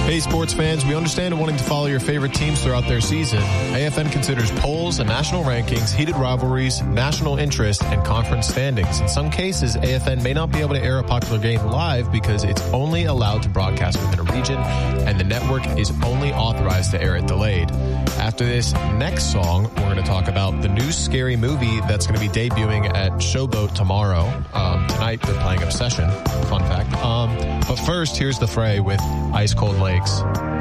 Hey, sports fans, we understand wanting to follow your favorite teams throughout their season. AFN considers polls and national rankings, heated rivalries, national interest, and conference standings. In some cases, AFN may not be able to air a popular game live because it's only allowed to broadcast within a region, and the network is only authorized to air it delayed. After this next song, we're going to talk about the new scary movie that's going to be debuting at Showboat tomorrow. Tonight, they're playing Obsession. Fun fact. But first, here's The Fray with Ice Cold Lakes.